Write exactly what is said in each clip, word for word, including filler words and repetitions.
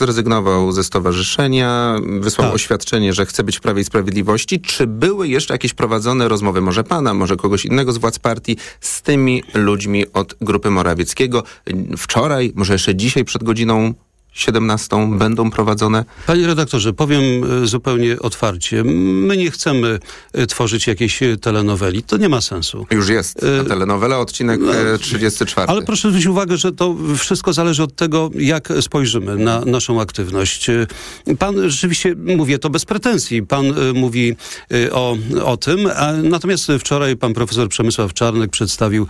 zrezygnował ze stowarzyszenia, wysłał tak. oświadczenie, że chce być w Prawie i Sprawiedliwości. Czy były jeszcze jakieś prowadzone rozmowy, może pana, może kogoś innego z władz partii, z tymi ludźmi od grupy Morawieckiego? Wczoraj, może jeszcze dzisiaj przed godziną siedemnastą będą prowadzone? Panie redaktorze, powiem zupełnie otwarcie. My nie chcemy tworzyć jakiejś telenoweli. To nie ma sensu. Już jest ta telenowela, odcinek trzydziesty czwarty. Ale proszę zwrócić uwagę, że to wszystko zależy od tego, jak spojrzymy na naszą aktywność. Pan rzeczywiście, mówię to bez pretensji, pan mówi o, o tym, a natomiast wczoraj pan profesor Przemysław Czarnek przedstawił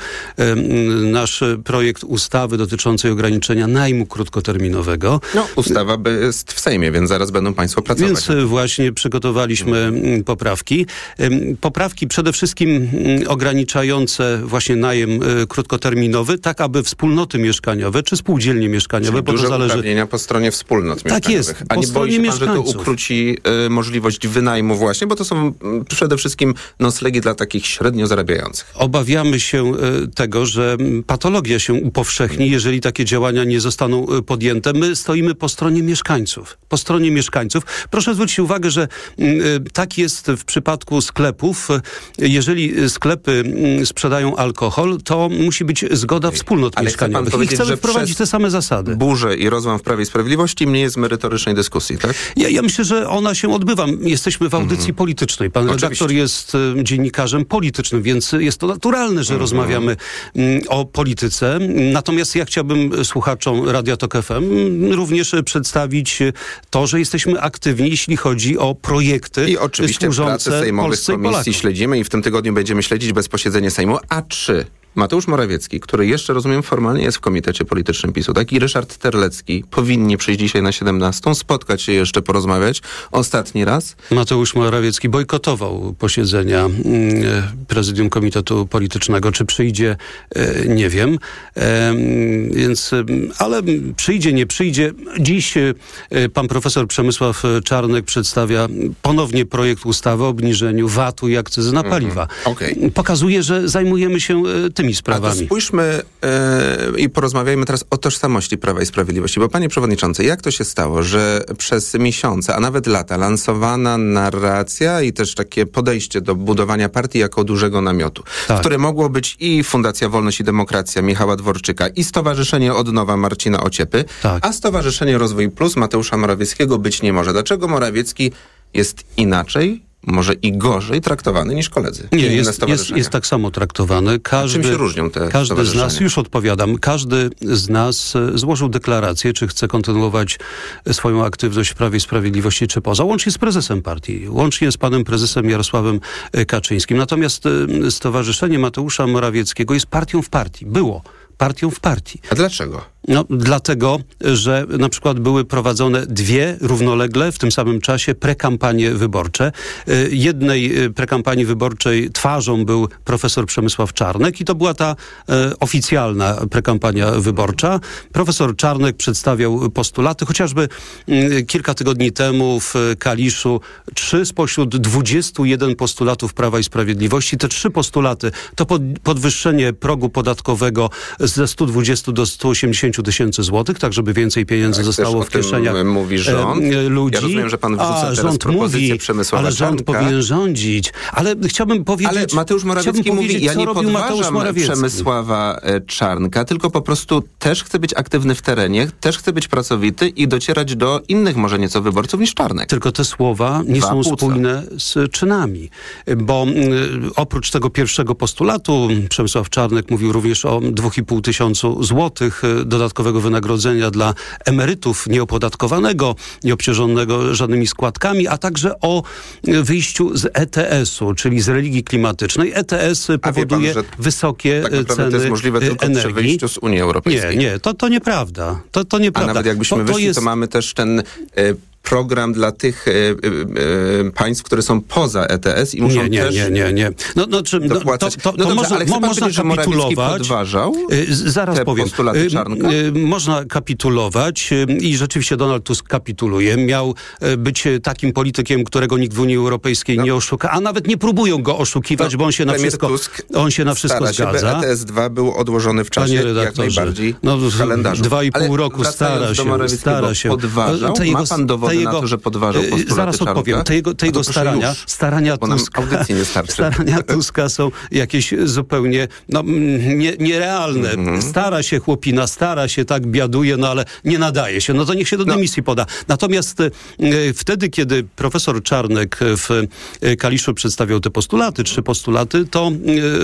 nasz projekt ustawy dotyczącej ograniczenia najmu krótkoterminowego. No, ustawa jest w Sejmie, więc zaraz będą państwo pracować. Więc właśnie przygotowaliśmy poprawki. Poprawki przede wszystkim ograniczające właśnie najem krótkoterminowy, tak aby wspólnoty mieszkaniowe czy spółdzielnie mieszkaniowe, Czyli bo duże to zależy... uprawnienia po stronie wspólnot tak mieszkaniowych. jest, A po nie boi się pan, że to ukróci y, możliwość wynajmu właśnie, bo to są y, przede wszystkim noclegi dla takich średnio zarabiających. Obawiamy się y, tego, że patologia się upowszechni, jeżeli takie działania nie zostaną y, podjęte. My stoimy po stronie mieszkańców. Po stronie mieszkańców. Proszę zwrócić uwagę, że y, tak jest w przypadku sklepów. Jeżeli sklepy y, sprzedają alkohol, to musi być zgoda wspólnot Ale mieszkaniowych. chce pan I chcemy że wprowadzić te same zasady. Burzę i rozłam w Prawie i Sprawiedliwości mniej jest merytorycznej dyskusji, tak? Ja, ja myślę, że ona się odbywa. Jesteśmy w audycji mm. politycznej. Pan Oczywiście. redaktor jest y, dziennikarzem politycznym, więc jest to naturalne, że mm. rozmawiamy y, o polityce. Natomiast ja chciałbym słuchaczom Radia Tok F M również przedstawić to, że jesteśmy aktywni, jeśli chodzi o projekty I oczywiście służące prace sejmowych Polsce i komisji Polakom. śledzimy i w tym tygodniu będziemy śledzić bez posiedzenia Sejmu. A czy Mateusz Morawiecki, który jeszcze, rozumiem, formalnie jest w Komitecie Politycznym PiSu, tak? I Ryszard Terlecki powinni przyjść dzisiaj na siedemnastą, spotkać się jeszcze, porozmawiać ostatni raz? Mateusz Morawiecki bojkotował posiedzenia y, prezydium Komitetu Politycznego. Czy przyjdzie, y, nie wiem. E, więc, y, ale przyjdzie, nie przyjdzie. Dziś y, pan profesor Przemysław Czarnek przedstawia ponownie projekt ustawy o obniżeniu V A T-u i akcyzy na paliwa. Mm-hmm. Okay. Pokazuje, że zajmujemy się y, tymi sprawami. A to spójrzmy yy, i porozmawiajmy teraz o tożsamości Prawa i Sprawiedliwości, bo panie przewodniczący, jak to się stało, że przez miesiące, a nawet lata lansowana narracja i też takie podejście do budowania partii jako dużego namiotu, tak. w które mogło być i Fundacja Wolność i Demokracja Michała Dworczyka, i Stowarzyszenie Odnowa Marcina Ociepy, tak. a Stowarzyszenie Rozwój Plus Mateusza Morawieckiego być nie może. Dlaczego Morawiecki jest inaczej, może i gorzej traktowany niż koledzy? Nie, jest, jest, jest tak samo traktowany. Każdy, czym się różnią te Każdy z nas, już odpowiadam, każdy z nas złożył deklarację, czy chce kontynuować swoją aktywność w Prawie i Sprawiedliwości, czy poza, łącznie z prezesem partii, łącznie z panem prezesem Jarosławem Kaczyńskim. Natomiast Stowarzyszenie Mateusza Morawieckiego jest partią w partii. Było partią w partii. A dlaczego? No, dlatego, że na przykład były prowadzone dwie równolegle w tym samym czasie prekampanie wyborcze. Jednej prekampanii wyborczej twarzą był profesor Przemysław Czarnek i to była ta e, oficjalna prekampania wyborcza. Profesor Czarnek przedstawiał postulaty, chociażby m, kilka tygodni temu w Kaliszu trzy spośród dwudziestu jeden postulatów Prawa i Sprawiedliwości. Te trzy postulaty to pod, podwyższenie progu podatkowego ze stu dwudziestu do stu osiemdziesięciu tysięcy złotych, tak żeby więcej pieniędzy tak, zostało w kieszeniach mówi rząd. E, ludzi. Ja rozumiem, że pan wrzuca A, teraz rząd propozycję mówi, Przemysława ale rząd Czarnka. powinien rządzić. Ale chciałbym powiedzieć... Ale Mateusz Morawiecki mówi, ja nie podważam Morawiecki. Przemysława Czarnka, tylko po prostu też chce być aktywny w terenie, też chce być pracowity i docierać do innych może nieco wyborców niż Czarnek. Tylko te słowa nie Dwa są płuca. spójne z czynami. Bo y, oprócz tego pierwszego postulatu Przemysław Czarnek mówił również o dwóch i pół tysiącu złotych y, dodatkowego wynagrodzenia dla emerytów nieopodatkowanego, nieobciążonego żadnymi składkami, a także o y, wyjściu z E T S-u, czyli z religii klimatycznej. E T S powoduje pan, wysokie tak naprawdę ceny to jest możliwe tylko energii. przy wyjściu z Unii Europejskiej. Nie, nie, to, to nieprawda. To, to nieprawda. A nawet jakbyśmy to, to wyszli, jest... to mamy też ten... Y, program dla tych y, y, y, państw, które są poza E T S i muszą nie, nie, też nie, nie, nie. No, no, czy, dopłacać. To, to, to, no to dobrze, można, ale chce pan można powiedzieć, kapitulować. podważał y, zaraz te powiem. postulaty Czarnka? Y, y, można kapitulować y, i rzeczywiście Donald Tusk kapituluje. Miał y, być takim politykiem, którego nikt w Unii Europejskiej no. nie oszuka, a nawet nie próbują go oszukiwać, no, bo on się na wszystko, Tusk on się na wszystko się, zgadza. E T S dwa był odłożony w czasie jak najbardziej no, w kalendarzu. Dwa i pół roku stara się, stara się. Podważał? Te jego, Ma pan dowody jego, na to, że podważał postulaty Zaraz Czarnka? odpowiem. Te jego, te jego starania, już, starania Tuska, nie starania Tuska są jakieś zupełnie no, nie, nierealne. Mm-hmm. Stara się chłopina, stara się, tak biaduje, no ale nie nadaje się. No to niech się do dymisji no. poda. Natomiast e, wtedy, kiedy profesor Czarnek w e, Kaliszu przedstawiał te postulaty, trzy postulaty, to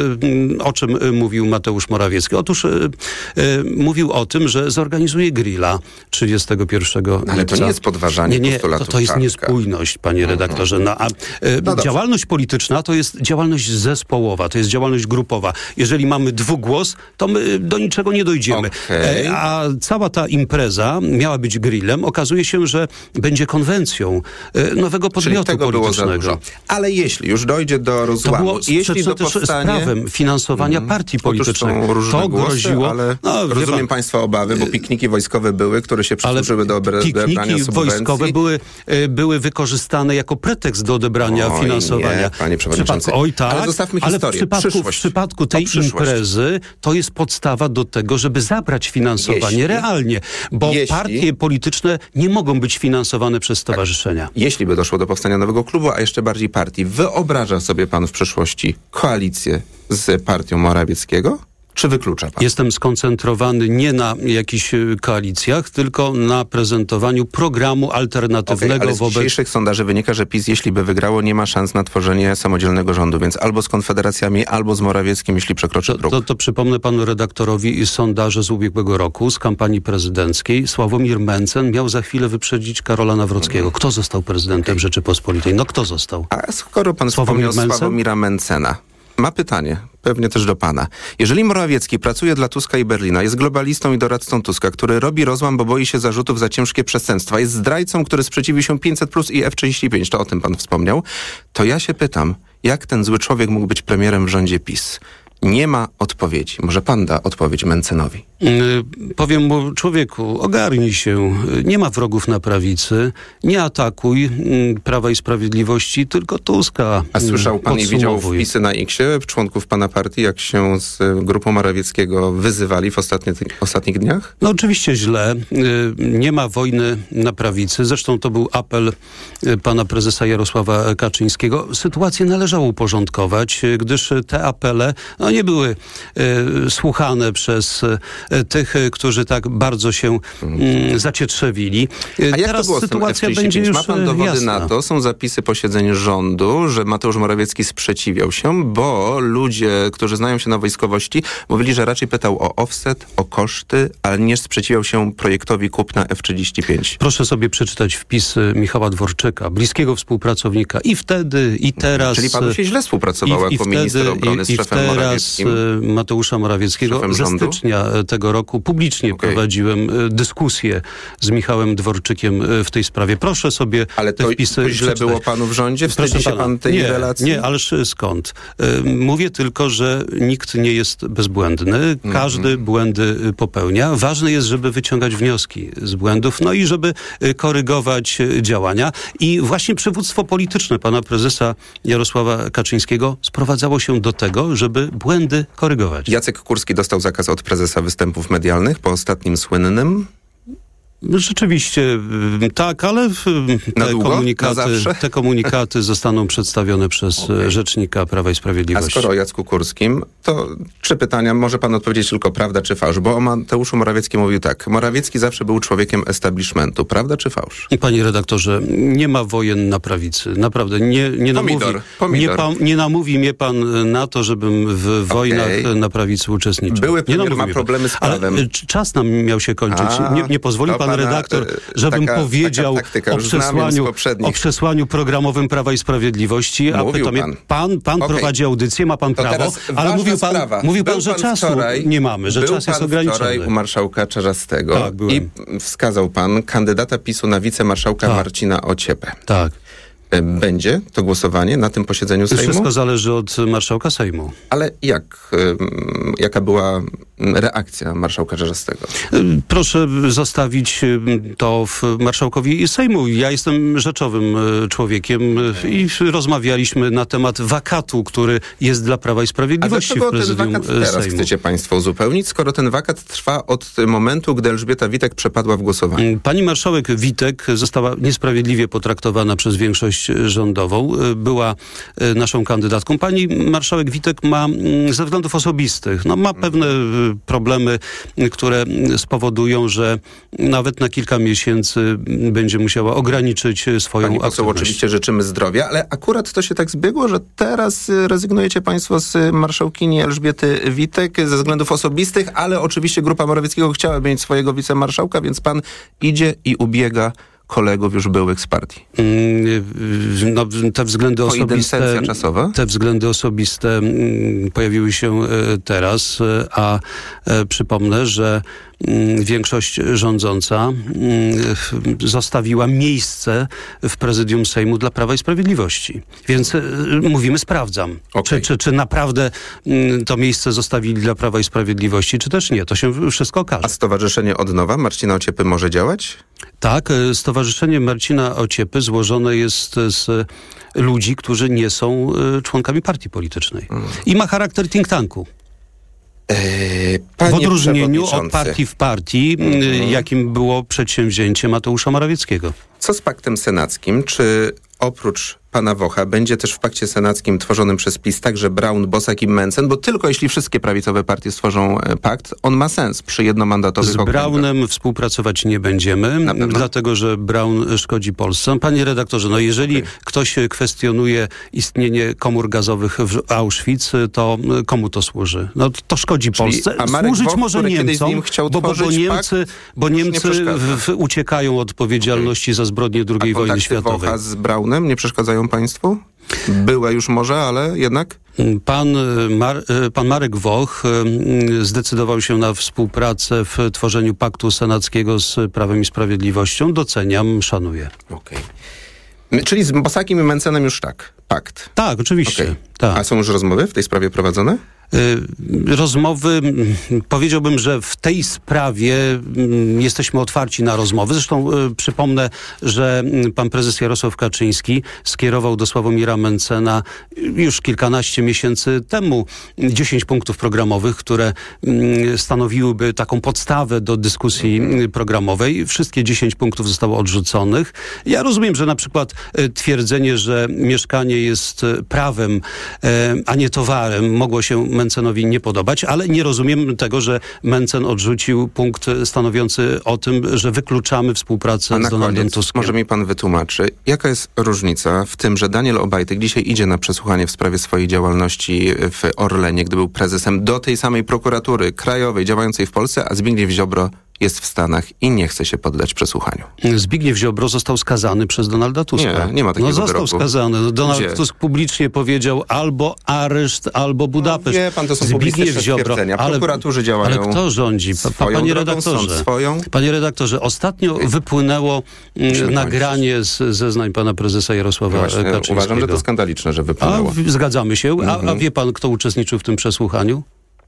e, o czym mówił Mateusz Morawiecki? Otóż e, e, mówił o tym, że zorganizuje grilla trzydziestego pierwszego Ale lipca. to nie jest podważanie nie, nie, postulatów to, to jest Czarnka. niespójność, panie redaktorze. No, a, e, no działalność polityczna to jest działalność zespołowa, to jest działalność grupowa. Jeżeli mamy dwugłos, to my do niczego nie dojdziemy. Okay. E, a cała ta impreza miała być grillem. Okazuje się, że będzie konwencją e, nowego podmiotu Czyli tego politycznego. Było za dużo. Ale jeśli już dojdzie do rozłamu, to było jeśli do też powstanie... z prawem finansowania mm, partii politycznej. To głosy, groziło, ale no, rozumiem pan, państwa obawy, bo pikniki wojskowe były, które się przysłużyły do odebrania subwencji. Wojskowe były, były wykorzystane jako pretekst do odebrania Oj, finansowania. Nie, panie przewodniczący. Przypadku, oj tak, ale zostawmy ale historię. w przypadku, przyszłość. w przypadku tej imprezy to jest podstawa do tego, żeby zabrać finansowanie jeśli, realnie, bo jeśli, partie polityczne nie mogą być finansowane przez stowarzyszenia. Tak, jeśli by doszło do powstania nowego klubu, a jeszcze bardziej partii, wyobraża sobie pan w przyszłości koalicję z partią Morawieckiego? Czy wyklucza pan? Jestem skoncentrowany nie na jakichś koalicjach, tylko na prezentowaniu programu alternatywnego okay, ale z wobec... dzisiejszych sondaży wynika, że PiS, jeśli by wygrało, nie ma szans na tworzenie samodzielnego rządu, więc albo z Konfederacjami, albo z Morawieckim, jeśli przekroczy to, próg. To, to przypomnę panu redaktorowi sondaże z ubiegłego roku, z kampanii prezydenckiej. Sławomir Mencen miał za chwilę wyprzedzić Karola Nawrockiego. Kto został prezydentem okay. Rzeczypospolitej? No kto został? A skoro pan Sławomir wspomniał Mencen? Sławomira Mencena, ma pytanie, pewnie też do pana. Jeżeli Morawiecki pracuje dla Tuska i Berlina, jest globalistą i doradcą Tuska, który robi rozłam, bo boi się zarzutów za ciężkie przestępstwa, jest zdrajcą, który sprzeciwi się pięćset plus i F trzydzieści pięć, to o tym pan wspomniał, to ja się pytam, jak ten zły człowiek mógł być premierem w rządzie PiS? Nie ma odpowiedzi. Może pan da odpowiedź Mencenowi? Yy, powiem mu, człowieku, ogarnij się. Nie ma wrogów na prawicy. Nie atakuj yy, Prawa i Sprawiedliwości, tylko Tuska. A słyszał pan i widział wpisy na X-ie członków pana partii, jak się z grupą Morawieckiego wyzywali w ostatnich, ostatnich dniach? No oczywiście źle. Yy, nie ma wojny na prawicy. Zresztą to był apel yy, pana prezesa Jarosława Kaczyńskiego. Sytuację należało uporządkować, yy, gdyż te apele no, nie były y, słuchane przez y, tych, y, którzy tak bardzo się y, zacietrzewili. Y, A jak teraz to było sytuacja z tym będzie już Ma pan dowody jasna. na to? Są zapisy posiedzeń rządu, że Mateusz Morawiecki sprzeciwiał się, bo ludzie, którzy znają się na wojskowości, mówili, że raczej pytał o offset, o koszty, ale nie sprzeciwiał się projektowi kupna F trzydzieści pięć. Proszę sobie przeczytać wpisy Michała Dworczyka, bliskiego współpracownika i wtedy, i teraz... Czyli panu się źle współpracował i, jako i minister wtedy, obrony i, z i szefem teraz Morawieckim. Mateusza Morawieckiego. Ze stycznia tego roku publicznie okay. prowadziłem dyskusję z Michałem Dworczykiem w tej sprawie. Proszę sobie ale te to, wpisy to źle przeczytać. było panu w rządzie? Wstydzi Proszę się pana, pan tej nie, relacji? Nie, ależ skąd? Mówię tylko, że nikt nie jest bezbłędny. Każdy mm-hmm. błędy popełnia. Ważne jest, żeby wyciągać wnioski z błędów, no i żeby korygować działania. I właśnie przywództwo polityczne pana prezesa Jarosława Kaczyńskiego sprowadzało się do tego, żeby błędy korygować. Jacek Kurski dostał zakaz od prezesa występów medialnych po ostatnim słynnym. Rzeczywiście tak, ale te, długo? komunikaty, te komunikaty zostaną przedstawione przez okay. rzecznika Prawa i Sprawiedliwości. A skoro o Jacku Kurskim, to trzy pytania. Może pan odpowiedzieć tylko prawda czy fałsz, bo o Mateuszu Morawieckim mówił tak. Morawiecki zawsze był człowiekiem establishmentu. Prawda czy fałsz? Panie redaktorze, nie ma wojen na prawicy. Naprawdę. Nie, nie, namówi, pomidor, pomidor. Nie, pan, nie namówi mnie pan na to, żebym w wojnach okay. na prawicy uczestniczył. Były premier nie ma problemy z prawem. Ale czas nam miał się kończyć. A, nie, nie pozwoli pan pan pana, redaktor, żebym taka, powiedział taka taktyka, o, przesłaniu, o przesłaniu programowym Prawa i Sprawiedliwości, a pytam, pan. pan, pan okay. prowadzi audycję, ma pan to prawo, ale mówił pan, sprawa. mówił pan, że pan czasu wczoraj, nie mamy, że czas jest ograniczony. Wczoraj u marszałka Czarzastego tak, i wskazał pan kandydata PiSu na wicemarszałka tak. Marcina Ociepę. Tak. Będzie to głosowanie na tym posiedzeniu Sejmu? Wszystko zależy od marszałka Sejmu. Ale jak, jaka była reakcja marszałka Czarzastego? Proszę zostawić to w marszałkowi Sejmu. Ja jestem rzeczowym człowiekiem i rozmawialiśmy na temat wakatu, który jest dla Prawa i Sprawiedliwości w prezydium ten wakat teraz Sejmu. chcecie państwo uzupełnić, skoro ten wakat trwa od momentu, gdy Elżbieta Witek przepadła w głosowaniu? Pani marszałek Witek została niesprawiedliwie potraktowana przez większość rządową. Była naszą kandydatką. Pani marszałek Witek ma ze względów osobistych, no ma pewne problemy, które spowodują, że nawet na kilka miesięcy będzie musiała ograniczyć swoją Pani poseł, aktywność. oczywiście życzymy zdrowia, ale akurat to się tak zbiegło, że teraz rezygnujecie państwo z marszałkini Elżbiety Witek ze względów osobistych, ale oczywiście grupa Morawieckiego chciałaby mieć swojego wicemarszałka, więc pan idzie i ubiega kolegów już byłych z partii. No, te względy osobiste, czasowa? te względy osobiste pojawiły się teraz, a przypomnę, że większość rządząca zostawiła miejsce w prezydium Sejmu dla Prawa i Sprawiedliwości. Więc mówimy, sprawdzam. Okay. Czy, czy, czy naprawdę to miejsce zostawili dla Prawa i Sprawiedliwości, czy też nie. To się wszystko okaże. A Stowarzyszenie Odnowa Marcina Ociepy może działać? Tak, Stowarzyszenie Marcina Ociepy złożone jest z ludzi, którzy nie są członkami partii politycznej. Mm. I ma charakter think tanku. Panie w odróżnieniu od partii w partii, mm-hmm. jakim było przedsięwzięcie Mateusza Morawieckiego. Co z paktem senackim? Czy oprócz pana Wocha będzie też w pakcie senackim tworzonym przez PiS także Braun, Bosak i Mencen? Bo tylko jeśli wszystkie prawicowe partie stworzą pakt, on ma sens przy jednomandatowych Z okręgach. Braunem współpracować nie będziemy, dlatego że Braun szkodzi Polsce. Panie redaktorze, no jeżeli okay. ktoś kwestionuje istnienie komór gazowych w Auschwitz, to komu to służy? No to szkodzi Czyli, Polsce. A Marek Służyć Woch, może Niemcom, bo, bo, bo Niemcy, bo Niemcy w, w, uciekają od odpowiedzialności okay. za zbrodnie drugiej A wojny światowej. Wocha z Braunem nie przeszkadzają państwu? Była już może, ale jednak? Pan, Mar- pan Marek Woch zdecydował się na współpracę w tworzeniu paktu senackiego z Prawem i Sprawiedliwością. Doceniam, szanuję. Okej. Okay. Czyli z Bosakiem i Mencenem już tak, pakt? Tak, oczywiście. Okay. Tak. A są już rozmowy w tej sprawie prowadzone? Rozmowy, powiedziałbym, że w tej sprawie jesteśmy otwarci na rozmowy. Zresztą przypomnę, że pan prezes Jarosław Kaczyński skierował do Sławomira Mencena już kilkanaście miesięcy temu dziesięć punktów programowych, które stanowiłyby taką podstawę do dyskusji programowej. Wszystkie dziesięć punktów zostało odrzuconych. Ja rozumiem, że na przykład twierdzenie, że mieszkanie jest prawem, a nie towarem, mogło się Mencenowi nie podobać, ale nie rozumiem tego, że Mencen odrzucił punkt stanowiący o tym, że wykluczamy współpracę A na z Donaldem koniec, Tuskiem. Może mi pan wytłumaczy, jaka jest różnica w tym, że Daniel Obajtek dzisiaj idzie na przesłuchanie w sprawie swojej działalności w Orlenie, gdy był prezesem, do tej samej prokuratury krajowej działającej w Polsce, a Zbigniew Ziobro jest w Stanach i nie chce się poddać przesłuchaniu. Zbigniew Ziobro został skazany przez Donalda Tuska. Nie, nie ma takiego No został wyroku. skazany. No, Donald Gdzie? Tusk publicznie powiedział albo areszt, albo Budapeszt. No, wie pan, to są Zbigniew Ziobro. Ale, prokuraturzy działają ale kto rządzi? Pa, pa, panie drogą, redaktorze, swoją. Panie redaktorze, ostatnio wypłynęło m, nagranie z zeznań pana prezesa Jarosława Właśnie, Kaczyńskiego. uważam, że to skandaliczne, że wypłynęło. A, zgadzamy się. Mhm. A, a wie pan, kto uczestniczył w tym przesłuchaniu?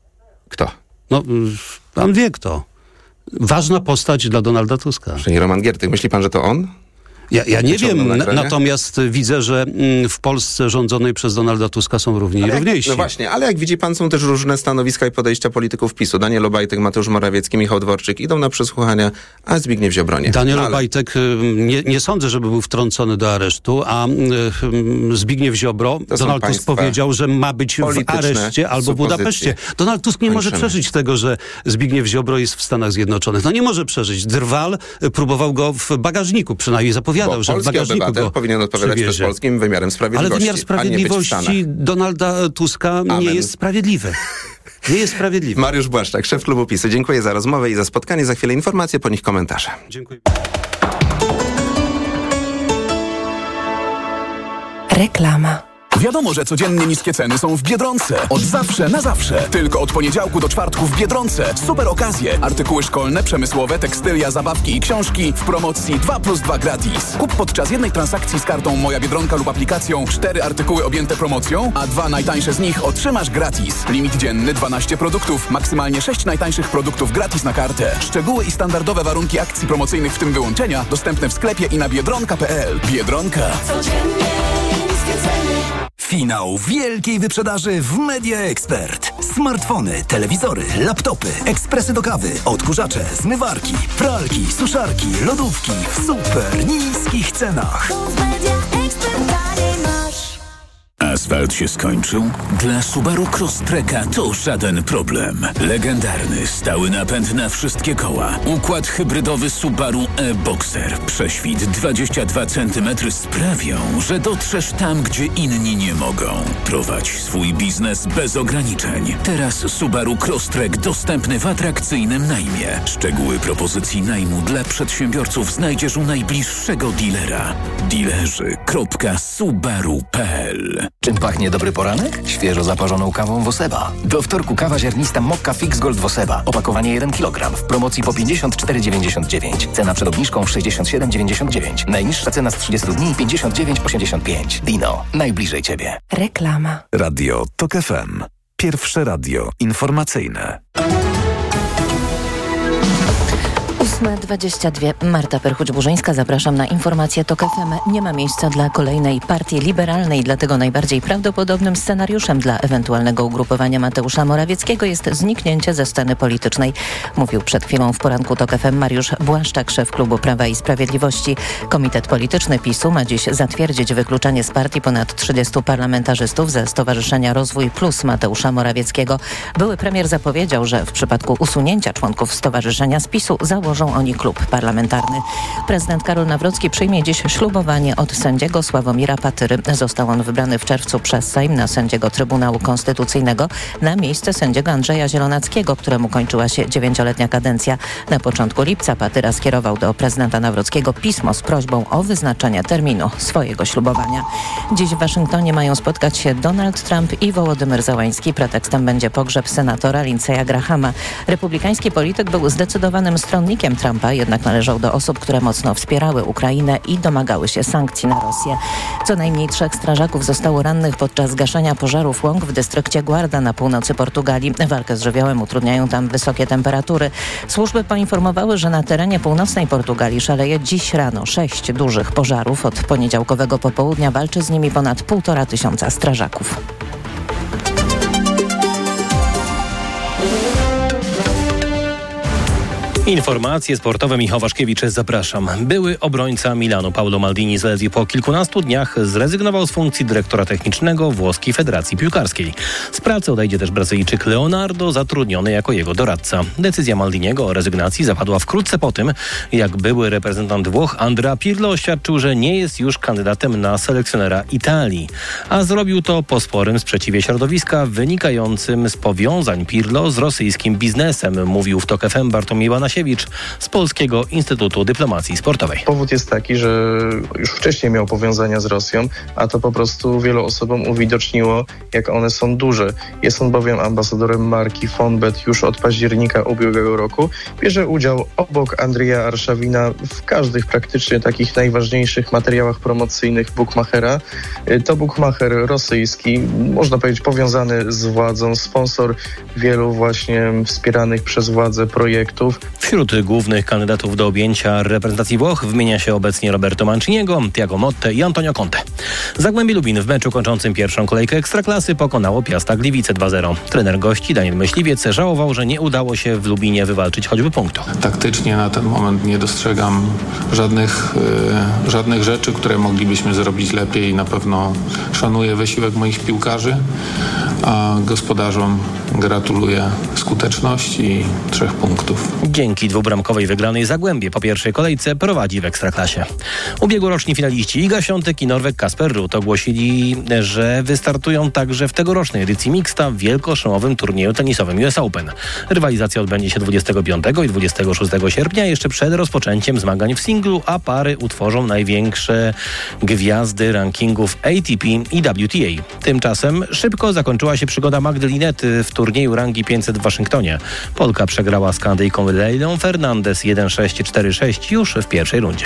Kto? No, pan wie kto. Ważna postać dla Donalda Tuska. Czyli Roman Giertych. Myśli pan, że to on? Ja, ja nie wiem, nagranie? natomiast widzę, że w Polsce rządzonej przez Donalda Tuska są równi i równiejsi. No właśnie, ale jak widzi pan, są też różne stanowiska i podejścia polityków PiSu. Daniel Obajtek, Mateusz Morawiecki, Michał Dworczyk idą na przesłuchania, a Zbigniew Ziobro nie. Daniel ale... Obajtek, nie, nie sądzę, żeby był wtrącony do aresztu, a Zbigniew Ziobro, to Donald Tusk powiedział, że ma być w areszcie albo w Budapeszcie. Donald Tusk nie Kończymy. może przeżyć tego, że Zbigniew Ziobro jest w Stanach Zjednoczonych. No nie może przeżyć. Drwal próbował go w bagażniku, przynajmniej zapowiadał, Bo że w bagażniku go powinien odpowiadać przywiezie. przed polskim wymiarem sprawiedliwości. Ale wymiar sprawiedliwości Donalda Tuska Amen. nie jest sprawiedliwy. Nie jest sprawiedliwe. Mariusz Błaszczak, szef klubu PiSu. Dziękuję za rozmowę i za spotkanie. Za chwilę informacje, po nich komentarze. Dziękuję. Reklama. Wiadomo, że codziennie niskie ceny są w Biedronce. Od zawsze na zawsze. Tylko od poniedziałku do czwartku w Biedronce. Super okazje. Artykuły szkolne, przemysłowe, tekstylia, zabawki i książki w promocji dwa plus dwa gratis. Kup podczas jednej transakcji z kartą Moja Biedronka lub aplikacją cztery artykuły objęte promocją, a dwa najtańsze z nich otrzymasz gratis. Limit dzienny dwanaście produktów. Maksymalnie sześć najtańszych produktów gratis na kartę. Szczegóły i standardowe warunki akcji promocyjnych, w tym wyłączenia, dostępne w sklepie i na biedronka kropka p l. Biedronka. Codziennie niskie ceny. Finał wielkiej wyprzedaży w Media Expert. Smartfony, telewizory, laptopy, ekspresy do kawy, odkurzacze, zmywarki, pralki, suszarki, lodówki w super niskich cenach. Asfalt się skończył? Dla Subaru Crosstreka to żaden problem. Legendarny, stały napęd na wszystkie koła. Układ hybrydowy Subaru e-Boxer. Prześwit dwadzieścia dwa centymetry sprawią, że dotrzesz tam, gdzie inni nie mogą. Prowadź swój biznes bez ograniczeń. Teraz Subaru Crosstrek dostępny w atrakcyjnym najmie. Szczegóły propozycji najmu dla przedsiębiorców znajdziesz u najbliższego dealera. Dealerzy kropka subaru kropka p l. Czym pachnie dobry poranek? Świeżo zaparzoną kawą Woseba. Do wtorku kawa ziarnista Mokka Fix Gold Woseba. Opakowanie jeden kilogram. W promocji po pięćdziesiąt cztery dziewięćdziesiąt dziewięć. Cena przed obniżką sześćdziesiąt siedem dziewięćdziesiąt dziewięć. Najniższa cena z trzydziestu dni pięćdziesiąt dziewięć osiemdziesiąt pięć. Dino. Najbliżej Ciebie. Reklama. Radio TOK F M. Pierwsze radio informacyjne. ósma dwadzieścia dwa. Marta Perchuć-Burzyńska. Zapraszam na informację TOK F M. Nie ma miejsca dla kolejnej partii liberalnej, dlatego najbardziej prawdopodobnym scenariuszem dla ewentualnego ugrupowania Mateusza Morawieckiego jest zniknięcie ze sceny politycznej. Mówił przed chwilą w poranku TOK F M Mariusz Błaszczak, szef klubu Prawa i Sprawiedliwości. Komitet Polityczny PiSu ma dziś zatwierdzić wykluczenie z partii ponad trzydziestu parlamentarzystów ze Stowarzyszenia Rozwój Plus Mateusza Morawieckiego. Były premier zapowiedział, że w przypadku usunięcia członków stowarzyszenia z PiSu założą oni klub parlamentarny. Prezydent Karol Nawrocki przyjmie dziś ślubowanie od sędziego Sławomira Patyry. Został on wybrany w czerwcu przez Sejm na sędziego Trybunału Konstytucyjnego na miejsce sędziego Andrzeja Zielonackiego, któremu kończyła się dziewięcioletnia kadencja. Na początku lipca Patyra skierował do prezydenta Nawrockiego pismo z prośbą o wyznaczenie terminu swojego ślubowania. Dziś w Waszyngtonie mają spotkać się Donald Trump i Wołodymyr Zełański. Pretekstem będzie pogrzeb senatora Lindsey'a Grahama. Republikański polityk był zdecydowanym stronnikiem Trumpa, jednak należał do osób, które mocno wspierały Ukrainę i domagały się sankcji na Rosję. Co najmniej trzech strażaków zostało rannych podczas gaszenia pożarów łąk w dystrykcie Guarda na północy Portugalii. Walkę z żywiołem utrudniają tam wysokie temperatury. Służby poinformowały, że na terenie północnej Portugalii szaleje dziś rano sześć dużych pożarów. Od poniedziałkowego popołudnia walczy z nimi ponad półtora tysiąca strażaków. Informacje sportowe. Michał Waszkiewicz, zapraszam. Były obrońca Milanu Paolo Maldini z Lazio po kilkunastu dniach zrezygnował z funkcji dyrektora technicznego Włoskiej Federacji Piłkarskiej. Z pracy odejdzie też Brazylijczyk Leonardo, zatrudniony jako jego doradca. Decyzja Maldiniego o rezygnacji zapadła wkrótce po tym, jak były reprezentant Włoch Andrea Pirlo oświadczył, że nie jest już kandydatem na selekcjonera Italii. A zrobił to po sporym sprzeciwie środowiska wynikającym z powiązań Pirlo z rosyjskim biznesem, mówił w TOK F M Bartłomiej Banasiewicz z Polskiego Instytutu Dyplomacji Sportowej. Powód jest taki, że już wcześniej miał powiązania z Rosją, a to po prostu wielu osobom uwidoczniło, jak one są duże. Jest on bowiem ambasadorem marki Fonbet już od października ubiegłego roku. Bierze udział obok Andrija Arszawina w każdych praktycznie takich najważniejszych materiałach promocyjnych bookmachera. To bookmacher rosyjski, można powiedzieć powiązany z władzą, sponsor wielu właśnie wspieranych przez władzę projektów. Wśród głównych kandydatów do objęcia reprezentacji Włoch wymienia się obecnie Roberto Manciniego, Thiago Motte i Antonio Conte. Zagłębie Lubin w meczu kończącym pierwszą kolejkę Ekstraklasy pokonało Piasta Gliwice dwa zero. Trener gości Daniel Myśliwiec żałował, że nie udało się w Lubinie wywalczyć choćby punktu. Taktycznie na ten moment nie dostrzegam żadnych, yy, żadnych rzeczy, które moglibyśmy zrobić lepiej. Na pewno szanuję wysiłek moich piłkarzy, a gospodarzom gratuluję skuteczności i trzech punktów. Dzięki dwubramkowej wygranej Zagłębie po pierwszej kolejce prowadzi w Ekstraklasie. Ubiegłoroczni finaliści Iga Świątek i Norweg Kasper Ruud ogłosili, że wystartują także w tegorocznej edycji mixta w wielkoszlemowym turnieju tenisowym U S Open. Rywalizacja odbędzie się dwudziestego piątego i dwudziestego szóstego sierpnia, jeszcze przed rozpoczęciem zmagań w singlu, a pary utworzą największe gwiazdy rankingów A T P i W T A. Tymczasem szybko zakończyła się przygoda Magdy Linety w turnieju rangi pięćset w Waszyngtonie. Polka przegrała z Kanadyjką Leilą Fernandez jeden sześć cztery sześć już w pierwszej rundzie.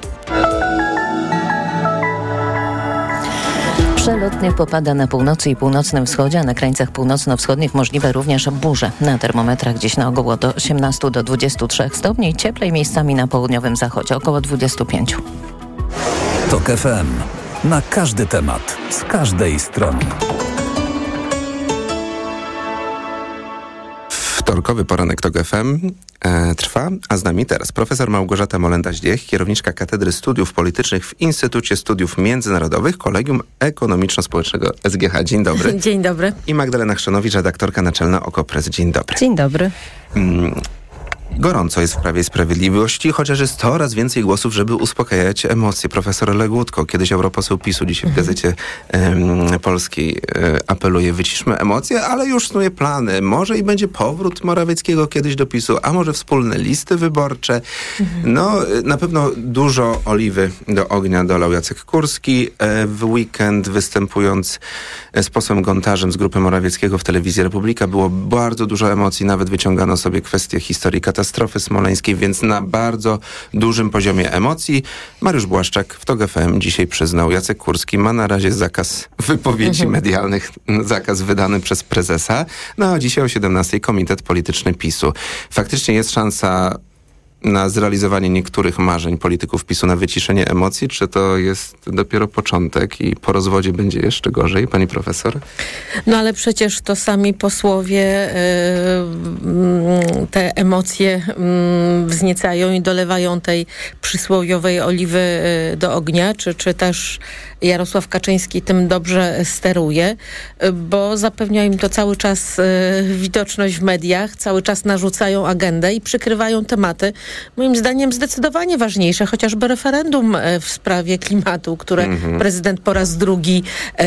Przelotnych popada na północy i północnym wschodzie, a na krańcach północno-wschodnich możliwe również burze. Na termometrach dziś na ogół od osiemnastu do dwudziestu trzech stopni, cieplej miejscami na południowym zachodzie, około dwudziestu pięciu. TOK F M. Na każdy temat, z każdej strony. Wtorkowy poranek TOK F M e, trwa, a z nami teraz profesor Małgorzata Molenda-Zdziech, kierowniczka Katedry Studiów Politycznych w Instytucie Studiów Międzynarodowych Kolegium Ekonomiczno-Społecznego S G H. Dzień dobry. Dzień dobry. I Magdalena Chrzanowicz, redaktorka naczelna Okopres. Dzień dobry. Dzień dobry. Mm. Gorąco jest w Prawie i Sprawiedliwości, chociaż jest coraz więcej głosów, żeby uspokajać emocje. Profesor Legutko, kiedyś europoseł PiSu, dzisiaj w Gazecie um, Polskiej um, apeluje, wyciszmy emocje, ale już snuje plany. Może i będzie powrót Morawieckiego kiedyś do PiSu, a może wspólne listy wyborcze. No, na pewno dużo oliwy do ognia dolał Jacek Kurski. W weekend występując z posłem Gontarzem z grupy Morawieckiego w telewizji Republika było bardzo dużo emocji, nawet wyciągano sobie kwestię historii katastrofy smoleńskiej, więc na bardzo dużym poziomie emocji. Mariusz Błaszczak w TOK F M dzisiaj przyznał, Jacek Kurski ma na razie zakaz wypowiedzi mhm. medialnych, zakaz wydany przez prezesa. No a dzisiaj o siedemnastej Komitet Polityczny PiSu. Faktycznie jest szansa na zrealizowanie niektórych marzeń polityków PiSu, na wyciszenie emocji, czy to jest dopiero początek i po rozwodzie będzie jeszcze gorzej, pani profesor? No ale przecież to sami posłowie yy, te emocje yy, wzniecają i dolewają tej przysłowiowej oliwy yy, do ognia, czy, czy też Jarosław Kaczyński tym dobrze steruje, yy, bo zapewnia im to cały czas yy, widoczność w mediach, cały czas narzucają agendę i przykrywają tematy, moim zdaniem zdecydowanie ważniejsze, chociażby referendum w sprawie klimatu, które mm-hmm. prezydent po raz drugi e,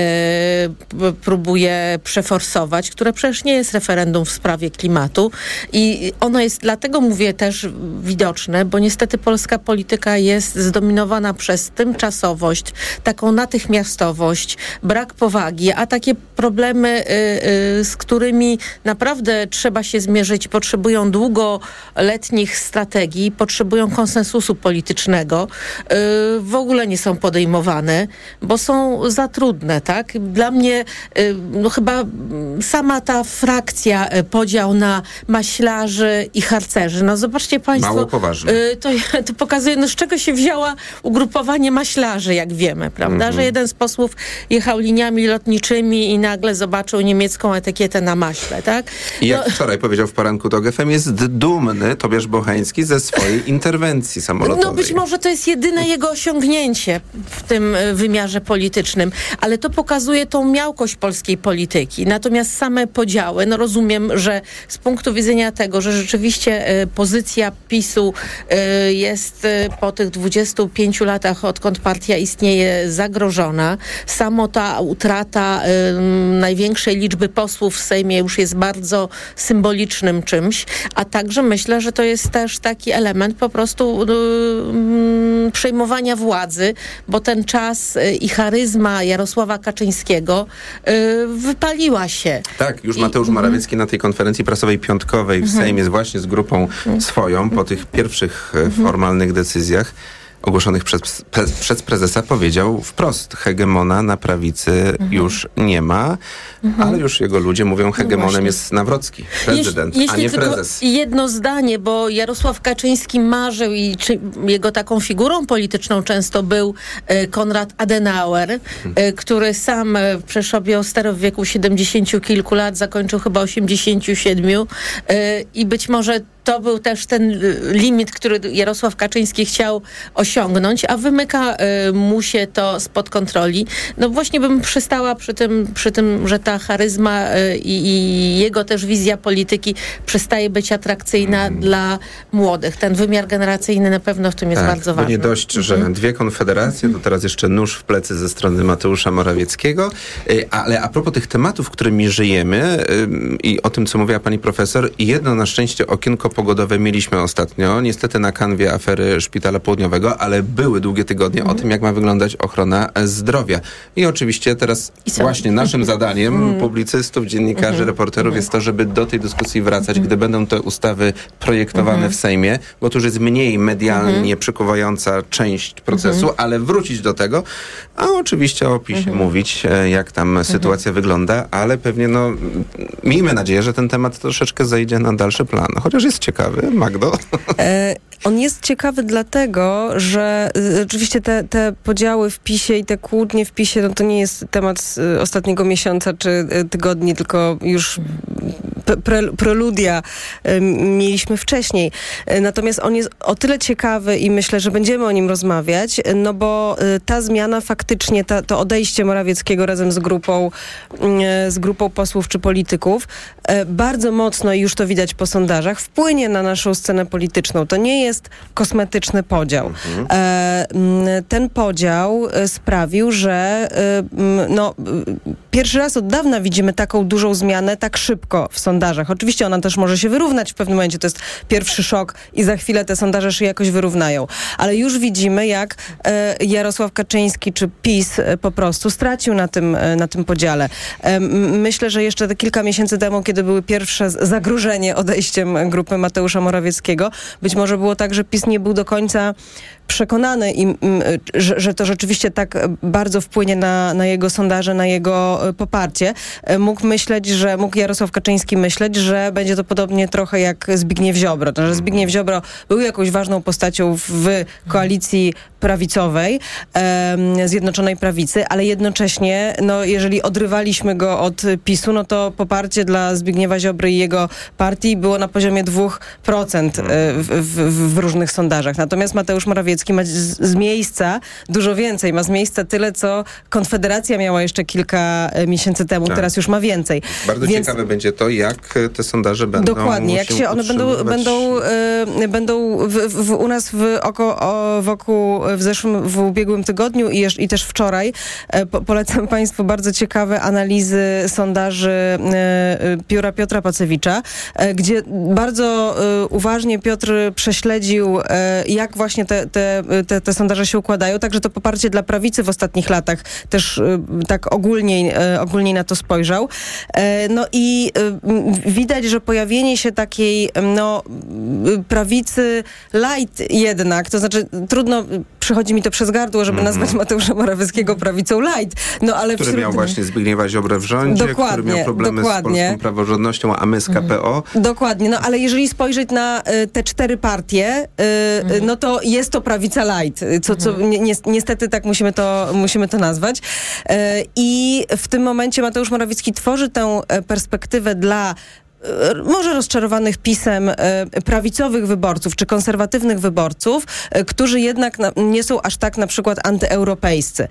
próbuje przeforsować, które przecież nie jest referendum w sprawie klimatu i ono jest, dlatego mówię, też widoczne, bo niestety polska polityka jest zdominowana przez tymczasowość, taką natychmiastowość, brak powagi, a takie problemy, y, y, z którymi naprawdę trzeba się zmierzyć, potrzebują długoletnich strategii, potrzebują konsensusu politycznego, yy, w ogóle nie są podejmowane, bo są za trudne, tak? Dla mnie yy, no chyba sama ta frakcja, yy, podział na maślarzy i harcerzy, no zobaczcie państwo, mało poważne. Yy, to, to pokazuje, no z czego się wzięła ugrupowanie maślarzy, jak wiemy, prawda? Mm-hmm. Że jeden z posłów jechał liniami lotniczymi i nagle zobaczył niemiecką etykietę na maśle, tak? I jak no, wczoraj powiedział w poranku TOK F M, jest dumny Tobiasz Bocheński ze swojej interwencji samolotowej. No być może to jest jedyne jego osiągnięcie w tym wymiarze politycznym, ale to pokazuje tą miałkość polskiej polityki. Natomiast same podziały, no rozumiem, że z punktu widzenia tego, że rzeczywiście y, pozycja PiSu y, jest y, po tych dwudziestu pięciu latach, odkąd partia istnieje, zagrożona. Samo ta utrata y, największej liczby posłów w Sejmie już jest bardzo symbolicznym czymś, a także myślę, że to jest też taki element po prostu yy, przejmowania władzy, bo ten czas yy, i charyzma Jarosława Kaczyńskiego yy, wypaliła się. Tak, już Mateusz I, Morawiecki na tej konferencji prasowej piątkowej w mm-hmm. Sejmie właśnie z grupą mm-hmm. swoją, po tych pierwszych mm-hmm. formalnych decyzjach ogłoszonych przez, pre, przez prezesa powiedział wprost, hegemona na prawicy mhm. już nie ma, mhm. ale już jego ludzie mówią, hegemonem no jest Nawrocki, prezydent, Jeśli, a nie jeśli prezes. Tylko jedno zdanie, bo Jarosław Kaczyński marzył i czy, jego taką figurą polityczną często był e, Konrad Adenauer, mhm. e, który sam e, przecież objął sterów w wieku siedemdziesięciu kilku lat, zakończył chyba osiemdziesięciu siedmiu e, i być może to był też ten limit, który Jarosław Kaczyński chciał osiągnąć, a wymyka y, mu się to spod kontroli. No właśnie bym przystała przy tym, przy tym że ta charyzma y, i jego też wizja polityki przestaje być atrakcyjna hmm. dla młodych. Ten wymiar generacyjny na pewno w tym jest tak, bardzo ważny. Nie dość, że hmm. dwie konfederacje, to teraz jeszcze nóż w plecy ze strony Mateusza Morawieckiego. Y, ale a propos tych tematów, którymi żyjemy y, i o tym, co mówiła pani profesor, jedno na szczęście okienko pogodowe mieliśmy ostatnio, niestety na kanwie afery Szpitala Południowego, ale były długie tygodnie mm. o tym, jak ma wyglądać ochrona zdrowia. I oczywiście teraz I właśnie naszym zadaniem mm. publicystów, dziennikarzy, mm. reporterów mm. jest to, żeby do tej dyskusji wracać, mm. gdy będą te ustawy projektowane mm. w Sejmie, bo to już jest mniej medialnie mm. przykuwająca część procesu, mm. ale wrócić do tego, a oczywiście o PiSie mm. mówić, jak tam mm. sytuacja wygląda, ale pewnie no, miejmy nadzieję, że ten temat troszeczkę zejdzie na dalszy plan. Chociaż jest ciekawy. Magdo? E, on jest ciekawy dlatego, że y, oczywiście te, te podziały w PiSie i te kłótnie w PiSie, no to nie jest temat y, ostatniego miesiąca czy y, tygodni, tylko już pre, preludia y, mieliśmy wcześniej. Y, natomiast on jest o tyle ciekawy i myślę, że będziemy o nim rozmawiać, no bo y, ta zmiana faktycznie, ta, to odejście Morawieckiego razem z grupą, y, z grupą posłów czy polityków y, bardzo mocno, i już to widać po sondażach, wpłynie na naszą scenę polityczną. To nie jest kosmetyczny podział. Mhm. E, ten podział sprawił, że e, no, pierwszy raz od dawna widzimy taką dużą zmianę tak szybko w sondażach. Oczywiście ona też może się wyrównać w pewnym momencie. To jest pierwszy szok i za chwilę te sondaże się jakoś wyrównają. Ale już widzimy, jak e, Jarosław Kaczyński czy PiS e, po prostu stracił na tym, e, na tym podziale. E, myślę, że jeszcze te kilka miesięcy temu, kiedy były pierwsze zagrożenie odejściem grupy Mateusza Morawieckiego, być może było tak, że PiS nie był do końca przekonany, im, że, że to rzeczywiście tak bardzo wpłynie na, na jego sondaże, na jego poparcie. Mógł myśleć, że mógł Jarosław Kaczyński myśleć, że będzie to podobnie trochę jak Zbigniew Ziobro. To, że Zbigniew Ziobro był jakąś ważną postacią w koalicji prawicowej, e, Zjednoczonej Prawicy, ale jednocześnie, no, jeżeli odrywaliśmy go od PiSu, no to poparcie dla Zbigniewa Ziobry i jego partii było na poziomie dwóch procent e, w, w, w różnych sondażach. Natomiast Mateusz Morawiecki ma z, z miejsca dużo więcej. Ma z miejsca tyle, co Konfederacja miała jeszcze kilka miesięcy temu. Tak. Teraz już ma więcej. Bardzo Więc... ciekawe będzie to, jak te sondaże będą Dokładnie, jak się one będą, będą, y, będą w, w, u nas w oko, o, wokół w zeszłym, w ubiegłym tygodniu i, jeż, i też wczoraj e, po, polecam Państwu bardzo ciekawe analizy sondaży e, pióra Piotra Pacewicza, e, gdzie bardzo e, uważnie Piotr prześledził, e, jak właśnie te, te, te, te sondaże się układają, także to poparcie dla prawicy w ostatnich latach też e, tak ogólniej, e, ogólniej na to spojrzał. E, no i e, widać, że pojawienie się takiej no, prawicy light jednak, to znaczy trudno, przychodzi mi to przez gardło, żeby mm-hmm. nazwać Mateusza Morawieckiego prawicą light. No, ale który wśród... miał właśnie Zbigniewa Ziobrę w rządzie, dokładnie, który miał problemy dokładnie. z polską praworządnością, a my z K P O. Dokładnie, no ale jeżeli spojrzeć na y, te cztery partie, y, mm-hmm. no to jest to prawica light, co, co ni- ni- niestety tak musimy to, musimy to nazwać. Y, I w tym momencie Mateusz Morawiecki tworzy tę perspektywę dla może rozczarowanych PiS-em prawicowych wyborców czy konserwatywnych wyborców, którzy jednak nie są aż tak na przykład antyeuropejscy.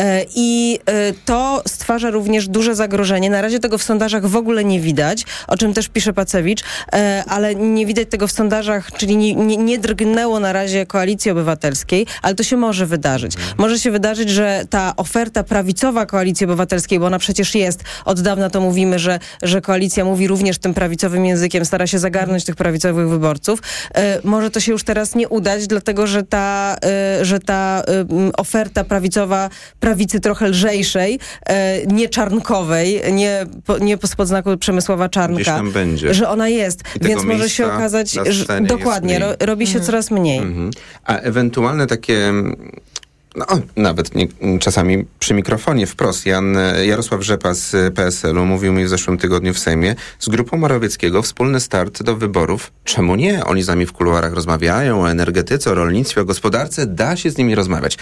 I to stwarza również duże zagrożenie. Na razie tego w sondażach w ogóle nie widać, o czym też pisze Pacewicz, ale nie widać tego w sondażach, czyli nie, nie, nie drgnęło na razie Koalicji Obywatelskiej, ale to się może wydarzyć. Może się wydarzyć, że ta oferta prawicowa Koalicji Obywatelskiej, bo ona przecież jest, od dawna to mówimy, że, że koalicja mówi również tym prawicowym językiem, stara się zagarnąć tych prawicowych wyborców. E, może to się już teraz nie udać, dlatego że ta, e, że ta e, oferta prawicowa, prawicy trochę lżejszej, e, nie czarnkowej, nie, po, nie spod znaku Przemysława Czarnka, że ona jest. Więc może się okazać, że dokładnie, ro, robi się mhm. coraz mniej. Mhm. A ewentualne takie... No, nawet nie, czasami przy mikrofonie wprost. Jan, Jarosław Rzepa z P S L-u mówił mi w zeszłym tygodniu w Sejmie, z grupą Morawieckiego wspólny start do wyborów. Czemu nie? Oni z nami w kuluarach rozmawiają o energetyce, o rolnictwie, o gospodarce. Da się z nimi rozmawiać.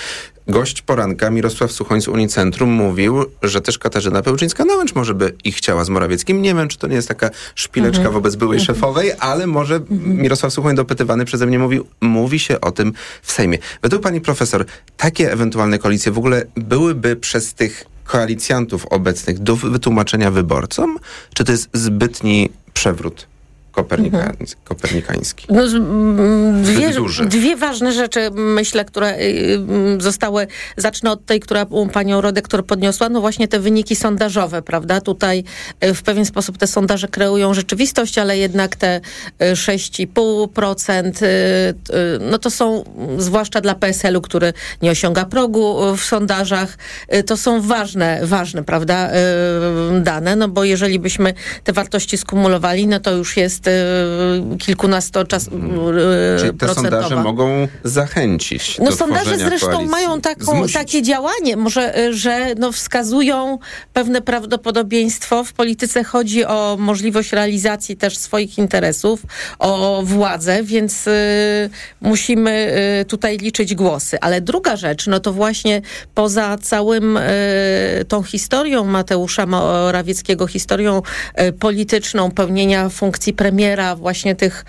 gość poranka Mirosław Suchoń z Unicentrum mówił, że też Katarzyna Pełczyńska-Nałęcz może by ich chciała z Morawieckim. Nie wiem, czy to nie jest taka szpileczka mhm. wobec byłej mhm. szefowej, ale może mhm. Mirosław Suchoń dopytywany przeze mnie mówił, mówi się o tym w Sejmie. Według pani profesor, takie ewentualne koalicje w ogóle byłyby przez tych koalicjantów obecnych do wytłumaczenia wyborcom? Czy to jest zbytni przewrót Kopernika, mhm. kopernikański? No, dwie, dwie ważne rzeczy, myślę, które zostały, zacznę od tej, która panią redaktor podniosła, no właśnie te wyniki sondażowe, prawda? Tutaj w pewien sposób te sondaże kreują rzeczywistość, ale jednak te sześć i pół procent, no to są, zwłaszcza dla P S L u, który nie osiąga progu w sondażach, to są ważne, ważne, prawda, dane, no bo jeżeli byśmy te wartości skumulowali, no to już jest kilkunasto czas, hmm. Czyli te sondaże mogą zachęcić no do sondaże zresztą koalicji. Mają taką, takie działanie, może, że no wskazują pewne prawdopodobieństwo. W polityce chodzi o możliwość realizacji też swoich interesów, o władzę, więc y, musimy y, tutaj liczyć głosy. Ale druga rzecz, no to właśnie poza całym y, tą historią Mateusza Morawieckiego, historią y, polityczną pełnienia funkcji premiera, właśnie tych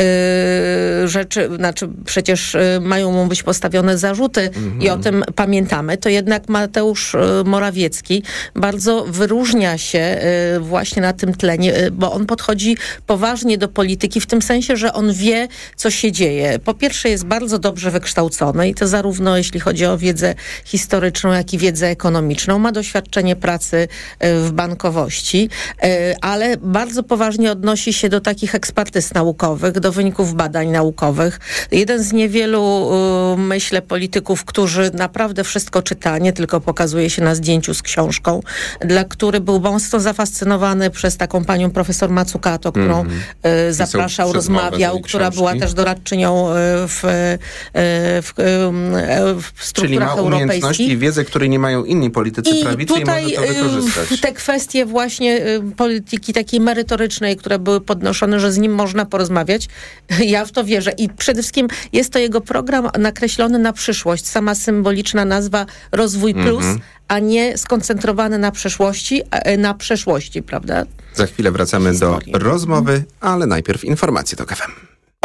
y, rzeczy, znaczy przecież y, mają mu być postawione zarzuty mhm. i o tym pamiętamy, to jednak Mateusz y, Morawiecki bardzo wyróżnia się y, właśnie na tym tlenie, y, bo on podchodzi poważnie do polityki w tym sensie, że on wie, co się dzieje. Po pierwsze jest bardzo dobrze wykształcony i to zarówno jeśli chodzi o wiedzę historyczną, jak i wiedzę ekonomiczną. Ma doświadczenie pracy y, w bankowości, y, ale bardzo poważnie odnosi się do takich ekspertyz naukowych, do wyników badań naukowych. Jeden z niewielu, y, myślę, polityków, którzy naprawdę wszystko czyta, nie tylko pokazuje się na zdjęciu z książką, dla który był mocno zafascynowany przez taką panią profesor Mazzucato, którą mm-hmm. y, zapraszał, rozmawiał, która książki. była też doradczynią y, w, y, w, y, w strukturach Czyli ma europejskich. umiejętność i wiedzę, której nie mają inni politycy I prawicy tutaj, i może to wykorzystać. Te kwestie właśnie y, polityki takiej merytorycznej, które były podnoszone, że z nim można porozmawiać. Ja w to wierzę. I przede wszystkim jest to jego program nakreślony na przyszłość. Sama symboliczna nazwa Rozwój Plus, mm-hmm. a nie skoncentrowany na przeszłości, na przeszłości, prawda? Za chwilę wracamy do rozmowy, ale najpierw informacje do K F M.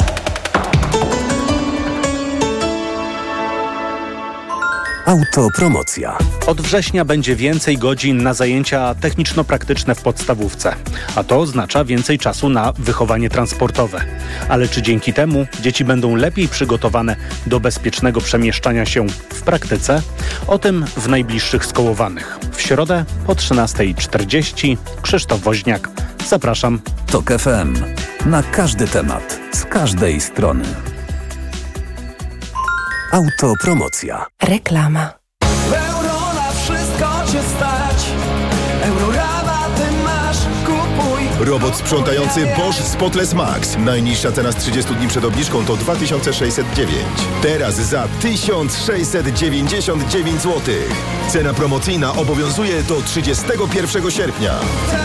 Autopromocja. Od września będzie więcej godzin na zajęcia techniczno-praktyczne w podstawówce, a to oznacza więcej czasu na wychowanie transportowe. Ale czy dzięki temu dzieci będą lepiej przygotowane do bezpiecznego przemieszczania się w praktyce? O tym w najbliższych Skołowanych. W środę po trzynastej czterdzieści. Krzysztof Woźniak. Zapraszam. Tok F M. Na każdy temat, z każdej strony. Autopromocja. Reklama. Euro na wszystko cię stać. Eurorabaty masz, kupuj. Robot sprzątający Bosch Spotless Max. Najniższa cena z trzydziestu dni przed obniżką to dwa tysiące sześćset dziewięć. Teraz za tysiąc sześćset dziewięćdziesiąt dziewięć złotych. Cena promocyjna obowiązuje do trzydziestego pierwszego sierpnia.